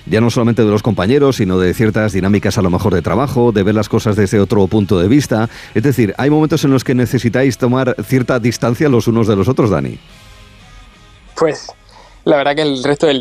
ya no solamente de los compañeros, sino de ciertas dinámicas a lo mejor de trabajo, de ver las cosas desde otro punto de vista. Es decir, hay momentos en los que necesitáis tomar cierta distancia los unos de los otros, Dani. Pues la verdad que el resto del